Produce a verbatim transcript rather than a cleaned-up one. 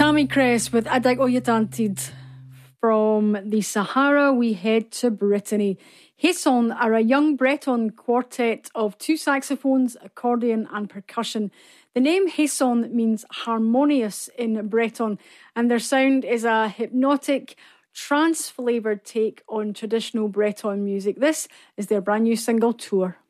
Sammy Crest with Adag Oyatantid. From the Sahara, we head to Brittany. Hason are a young Breton quartet of two saxophones, accordion and percussion. The name Hason means harmonious in Breton, and their sound is a hypnotic, trance-flavoured take on traditional Breton music. This is their brand new single, Tour.